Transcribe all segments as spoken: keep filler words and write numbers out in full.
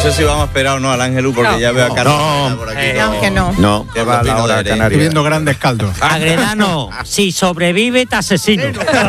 sé si vamos a esperar o no al Ángelus porque no, ya veo a Carlos no, por aquí. Eh, no, que no. No, que va a la hora canaria. Viendo grandes caldos. Agredano, si sobrevive, te asesino.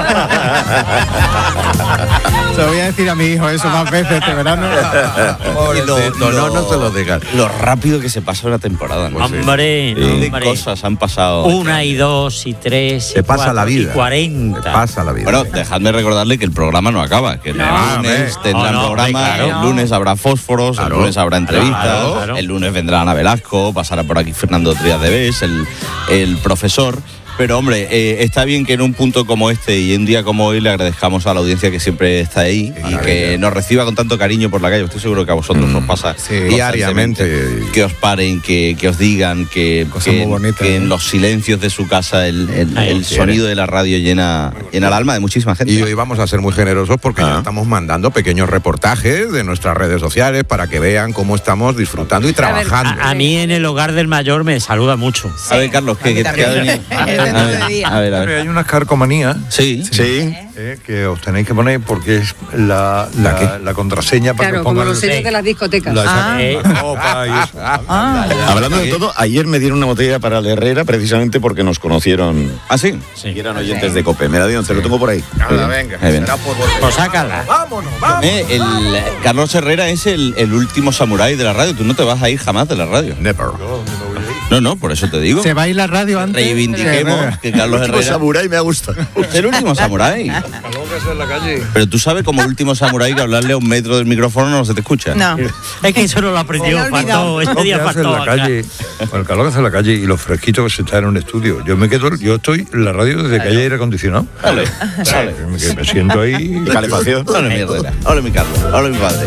Se lo voy a decir a mi hijo eso más veces este verano. Y lo- Pobrecito, no, no se lo digas. Lo rápido que se pasa una temporada, ¿no? Hombre, ¿Qué hombre. cosas han pasado? Una y dos y tres y Te pasa cuatro la vida. y cuarenta. Te pasa la vida. Bueno, dejadme recordarle que el programa no acaba, que el No, lunes hombre. tendrán No, no, programa, claro. el lunes habrá fósforos, Claro. el lunes habrá entrevistas, Claro, claro. el lunes vendrá Ana Velasco, pasará por aquí Fernando Trías de Bes, el, el profesor. Pero hombre, eh, está bien que en un punto como este y en un día como hoy le agradezcamos a la audiencia que siempre está ahí y que nos reciba con tanto cariño por la calle. Estoy seguro que a vosotros os pasa diariamente. constantemente. Que os paren, que, que os digan, que, Cosas que, muy bonitas, que ¿eh? en los silencios de su casa el, el- Ay, el sí. sonido de la radio llena, llena el alma de muchísima gente. Y hoy vamos a ser muy generosos porque Ah. ya estamos mandando pequeños reportajes de nuestras redes sociales para que vean cómo estamos disfrutando y trabajando. A, a mí en el hogar del mayor me saluda mucho. A ver, Carlos, ¿qué, qué, qué ha venido? A ver, a ver, a ver, a ver. Hay una carcomanía Sí, Sí. eh, que os tenéis que poner porque es la, la, ¿La la contraseña para Claro, que como pongan los sellos de las discotecas. la, Ah. Eh, la copa y eso. Ah. Hablando de todo, ayer me dieron una botella para la Herrera precisamente porque nos conocieron. ¿Ah, sí? Y eran oyentes de COPE. Me la dieron, te lo tengo por ahí. Nada, venga. Ahí viene. será por- pues sácala. Eh, el, Carlos Herrera es el, el último samurái de la radio. Tú no te vas a ir jamás de la radio. Never. No, no, por eso te digo. Se va a ir la radio antes. Reivindiquemos que Carlos Último Herrera samurái me gusta. es el último samurái. Pero tú sabes como el último samurái que hablarle a un metro del micrófono no se te escucha. No. Es que eso no lo Se aprendió, lo ha olvidado. faltó. Este Lo que día hace en faltó. la acá. calle, con el calor que hace en la calle y los fresquitos que se está en un estudio. Yo me quedo, yo estoy en la radio desde que hay aire acondicionado. Vale, vale. Que me, que me siento ahí. Calefacción. Hola, mi Herrera. Hola, mi Carlos. Hola, mi padre.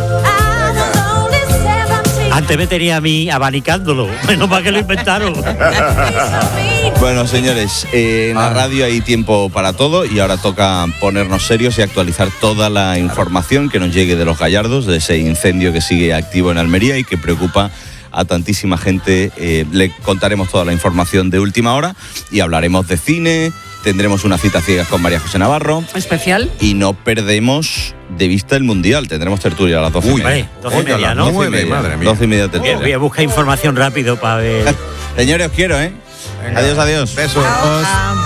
Antes me tenía a mí abanicándolo. Menos mal que lo inventaron. Bueno, señores, eh, en la radio hay tiempo para todo y ahora toca ponernos serios y actualizar toda la información que nos llegue de los Gallardos, de ese incendio que sigue activo en Almería y que preocupa a tantísima gente. Eh, le contaremos toda la información de última hora y hablaremos de cine, tendremos una cita ciegas con María José Navarro Especial. y no perdemos de vista el Mundial. Tendremos tertulia a las doce y media. Hombre, doce y Oiga, media, las ¿no? doce y nueve, media, madre mía. doce y media Voy a- tertulia. Voy a buscar información rápido para ver. Señores, os quiero, ¿eh? Adiós, adiós. Besos. Ah.